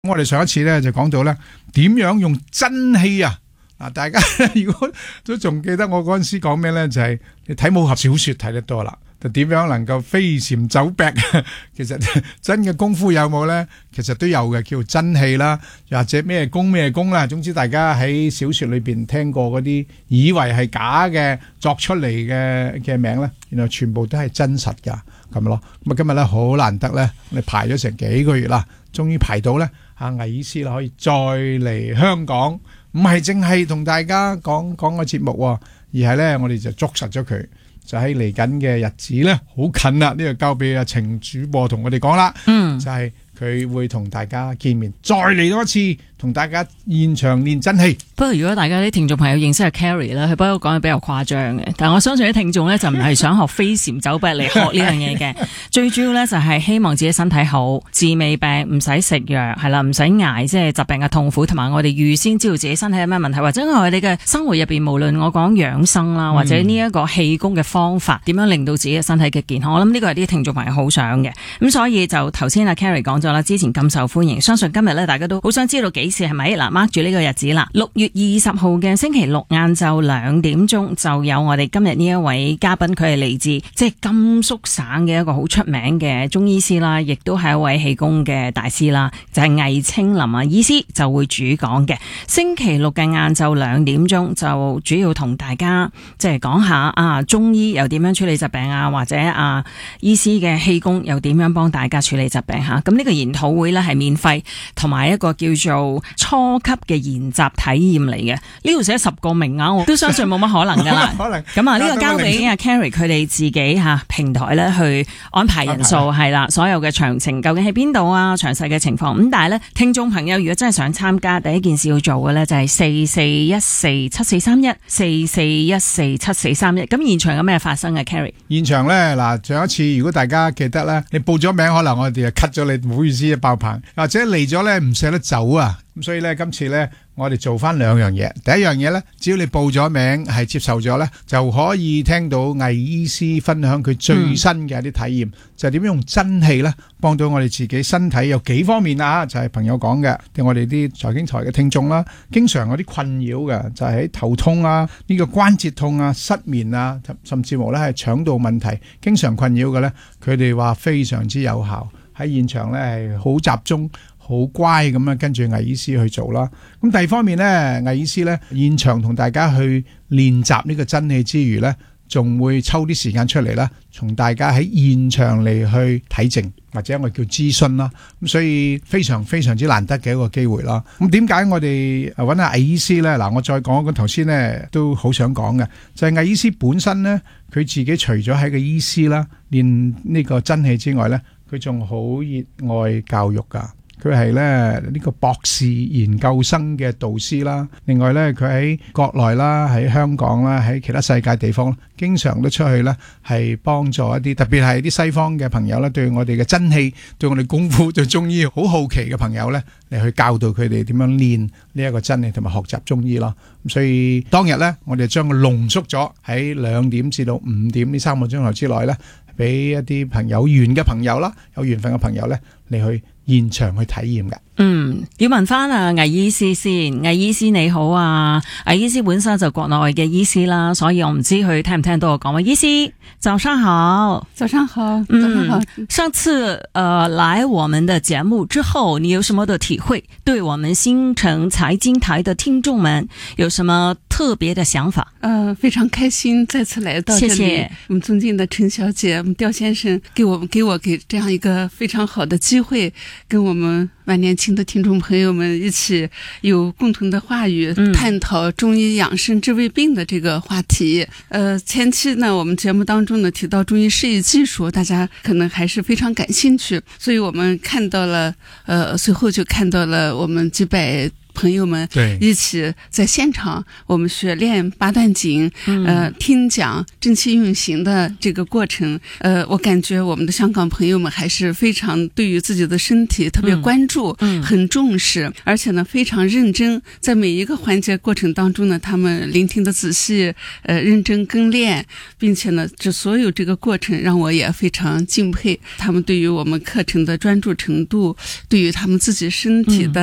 我哋上一次咧就講到咧點樣用真氣啊！嗱，大家如果都仲記得我嗰陣時講咩咧，就係你睇武俠小說睇得多啦，就點樣能夠飛檐走壁？其實真嘅功夫有冇咧？其實都有嘅，叫真氣啦，又或者咩功啦。總之大家喺小說裏邊聽過嗰啲以為係假嘅作出嚟嘅名咧，原來全部都係真實噶咁咯。咁啊今日咧好難得咧，我哋排咗成幾個月啦，終於排到咧。魏醫師啦，可以再嚟香港，唔係淨係同大家講個節目，而係咧我哋就捉實咗佢，就喺嚟緊嘅日子咧，好近啦，呢個交俾阿程主播同我哋講啦，就係佢會同大家見面，再嚟多一次，同大家現場練真氣。 不過如果大家啲聽眾朋友認識阿 Carrie 咧，佢不過講得比較誇張嘅，但係我相信啲聽眾咧就唔係想學飛檐走壁嚟學呢樣嘢嘅，最主要咧就係希望自己身體好，治未病，唔使食藥，係啦，唔使捱即係疾病嘅痛苦，同埋我哋預先知道自己身體有咩問題，或者我哋嘅生活入邊，無論我講養生啦，或者呢一個氣功嘅方法，點樣令到自己嘅身體嘅健康，我諗呢個係啲聽眾朋友好想嘅。咁所以就頭先阿 Carrie 講咗啦，之前咁受歡迎，相信今日咧大家都好想知道幾時係咪？嗱，mark 住呢個日子啦，6月20號嘅星期六晏晝2點鐘就有我哋今日呢一位嘉賓，佢係嚟自即係甘肅省嘅一個好出名嘅中醫師啦，亦都係一位氣功嘅大師啦，就係魏清林啊醫師就會主講嘅。星期六嘅晏晝2點鐘就主要同大家即係講下中醫又點樣處理疾病啊，或者醫師嘅氣功又點樣幫大家處理疾病吓。咁呢個研討會咧係免費，同埋一個叫做初級嘅研習體驗嚟嘅，呢度寫10個名額，我都相信冇乜可能噶啦。可能咁呢個交俾阿 Carrie 佢哋自己平台咧去安排人數係啦，所有嘅詳情究竟喺邊度啊？詳細嘅情況咁，但係咧聽眾朋友如果真係想參加，第一件事要做嘅咧就係44147431，44147431。咁現場有咩發生嘅 Carrie？ 現場咧嗱，上一次如果大家記得咧，你報咗名，可能我哋就 cut 咗你，唔好意思爆棚，或者嚟咗咧唔捨得走啊。咁所以咧，今次咧，我哋做翻2樣嘢。第一樣嘢咧，只要你報咗名，係接受咗咧，就可以聽到魏醫師分享佢最新嘅一啲體驗，就係點樣用真氣咧，幫到我哋自己身體有幾方面啊！就係朋友講嘅，對我哋啲財經台嘅聽眾啦，經常有啲困擾嘅，就係喺頭痛啊、呢個關節痛啊、失眠啊，甚至乎咧係腸道問題，經常困擾嘅咧，佢哋話非常之有效，喺現場咧係好集中。好乖咁樣跟住魏醫師去做啦。咁第二方面呢，魏醫師呢現場同大家去練習呢個真氣之餘呢，仲會抽啲時間出嚟啦，從大家喺現場嚟去睇症或者我叫諮詢啦。咁所以非常非常之難得嘅一個機會啦。咁點解我哋揾阿魏醫師呢？嗱，我再講一個頭先呢都好想講嘅，就係魏醫師本身呢，佢自己除咗係個醫師啦，練呢個真氣之外呢，佢仲好熱愛教育㗎。佢係咧呢個博士研究生嘅導師啦，另外咧佢喺國內啦、喺香港啦、喺其他世界地方，經常都出去咧係幫助一啲，特別係啲西方嘅朋友咧，對我哋嘅真氣、對我哋功夫、對中醫好好奇嘅朋友咧，嚟去教導佢哋點樣練呢一個真氣同埋學習中醫咯。咁所以當日咧，我哋將佢濃縮咗喺2點至到5點呢3個鐘頭之內咧，俾一啲朋友緣嘅朋友啦，有緣分嘅朋友咧嚟去現場去體驗嘅。要問翻魏醫師先，魏醫師你好啊，魏醫師本身就國內嘅醫師啦，所以我唔知佢聽唔聽到我講。魏醫師早上好。早上好。早上好。上次來我們的節目之後，你有什麼的體會？對我們新城財經台的聽眾們有什麼特別的想法？非常開心再次來到這裡。謝謝我們尊敬的陳小姐、我們刁先生給這樣一個非常好的機會，跟我們萬年輕的聽眾朋友們一起有共同的話語，探討中醫養生治胃病的這個話題。前期呢，我們節目當中呢提到中醫施醫技術，大家可能還是非常感興趣，所以我們看到了，隨後就看到了我們幾百朋友们一起在现场我们学练八段锦，听讲正气运行的这个过程，我感觉我们的香港朋友们还是非常对于自己的身体特别关注，很重视，而且呢非常认真，在每一个环节过程当中呢，他们聆听的仔细，认真跟练，并且呢这所有这个过程让我也非常敬佩，他们对于我们课程的专注程度，对于他们自己身体的